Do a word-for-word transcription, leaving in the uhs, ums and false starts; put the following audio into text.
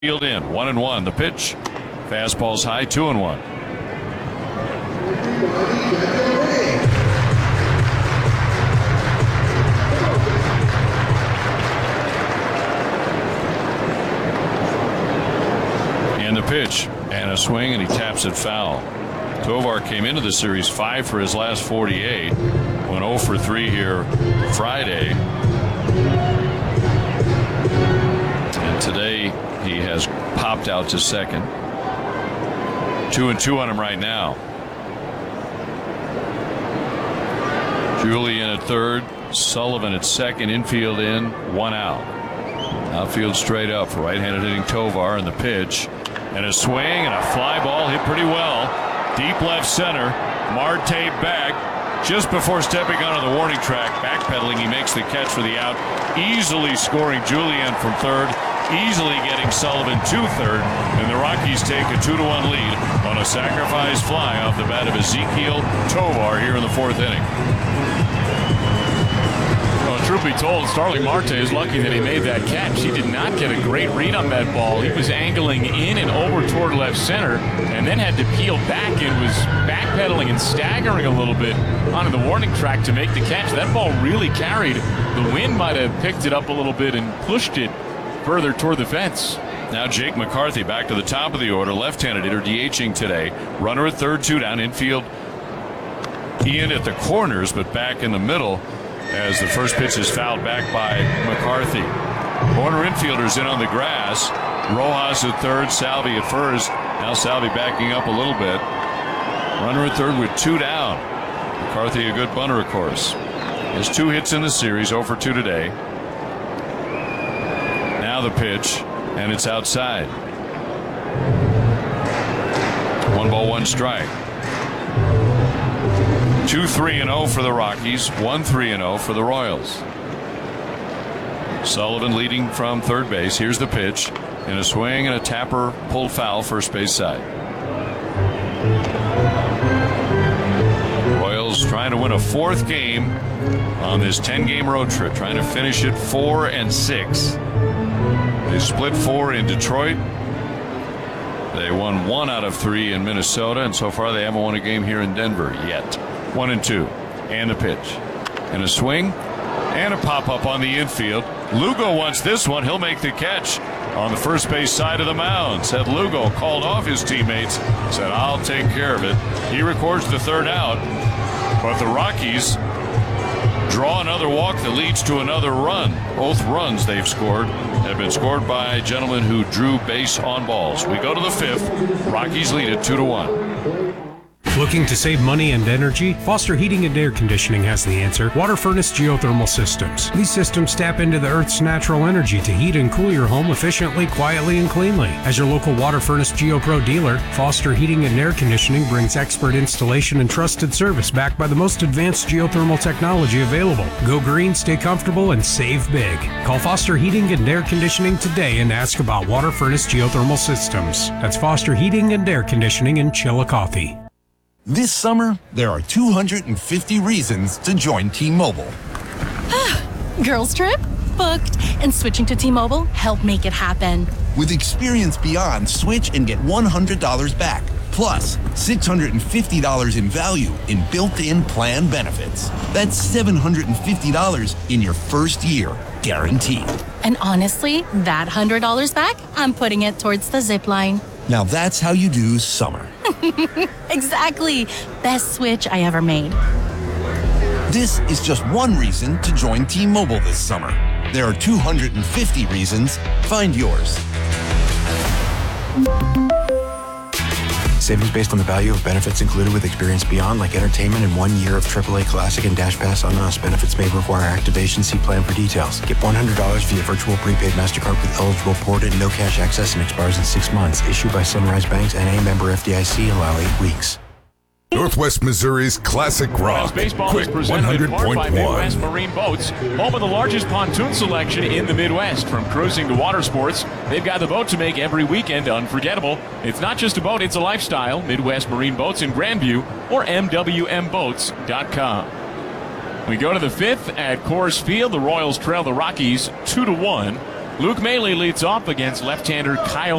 Field in, one and one. The pitch, fastball's high, two and one. And the pitch, and a swing, and he taps it foul. Tovar came into the series five for his last forty-eight. Went oh for three here Friday. And today he has popped out to second. Two and two on him right now. Julian at third, Sullivan at second, infield in, one out. Outfield straight up for right-handed hitting Tovar, and the pitch, and a swing and a fly ball hit pretty well. Deep left center. Marte back just before stepping onto the warning track. Backpedaling, he makes the catch for the out. Easily scoring Julian from third. Easily getting Sullivan to third. And the Rockies take a two to one lead on a sacrifice fly off the bat of Ezequiel Tovar here in the fourth inning. Well, truth be told, Starling Marte is lucky that he made that catch. He did not get a great read on that ball. He was angling in and over toward left center and then had to peel back and was backpedaling and staggering a little bit onto the warning track to make the catch. That ball really carried. The wind might have picked it up a little bit and pushed it further toward the fence. Now Jake McCarthy back to the top of the order. Left-handed hitter DHing today. Runner at third, two down. Infield Ian at the corners, but back in the middle as the first pitch is fouled back by McCarthy. Corner infielders in on the grass. Rojas at third, Salvi at first. Now Salvi backing up a little bit. Runner at third with two down. McCarthy a good bunter, of course. Has two hits in the series, oh for two today. Now the pitch, and it's outside. One ball, one strike. two three and oh for the Rockies, one three and oh for the Royals. Sullivan leading from third base. Here's the pitch, and a swing and a tapper pulled foul first base side. Royals trying to win a fourth game on this ten game road trip, trying to finish it four and six. They split four in Detroit. They won one out of three in Minnesota, and so far they haven't won a game here in Denver yet. One and two, and a pitch, and a swing, and a pop-up on the infield. Lugo wants this one. He'll make the catch on the first base side of the mound. Said Lugo called off his teammates, said, I'll take care of it. He records the third out, but the Rockies draw another walk that leads to another run. Both runs they've scored have been scored by gentlemen who drew base on balls. We go to the fifth. Rockies lead it two to one. Looking to save money and energy? Foster Heating and Air Conditioning has the answer. Water Furnace Geothermal Systems. These systems tap into the Earth's natural energy to heat and cool your home efficiently, quietly, and cleanly. As your local Water Furnace GeoPro dealer, Foster Heating and Air Conditioning brings expert installation and trusted service backed by the most advanced geothermal technology available. Go green, stay comfortable, and save big. Call Foster Heating and Air Conditioning today and ask about Water Furnace Geothermal Systems. That's Foster Heating and Air Conditioning in Chillicothe. This summer, there are two hundred fifty reasons to join T-Mobile. Girls trip? Booked. And switching to T-Mobile helped make it happen. With Experience Beyond, switch and get one hundred dollars back. Plus, six hundred fifty dollars in value in built-in plan benefits. That's seven hundred fifty dollars in your first year, guaranteed. And honestly, that one hundred dollars back, I'm putting it towards the zip line. Now that's how you do summer. Exactly. Best switch I ever made. This is just one reason to join T-Mobile this summer. There are two hundred fifty reasons. Find yours. Savings based on the value of benefits included with Experience Beyond, like entertainment and one year of triple A Classic and Dash Pass on us. Benefits may require activation. See plan for details. Get one hundred dollars via virtual prepaid MasterCard with eligible port and no cash access and expires in six months. Issued by Sunrise Banks, N A member F D I C. Allow eight weeks. Northwest Missouri's classic rock. Baseball Quick is presented in part by one hundred point one. Midwest Marine Boats, home of the largest pontoon selection in the Midwest. From cruising to water sports, they've got the boat to make every weekend unforgettable. It's not just a boat, it's a lifestyle. Midwest Marine Boats in Grandview or M W M boats dot com. We go to the fifth at Coors Field. The Royals trail the Rockies two to one. Luke Maley leads off against left-hander Kyle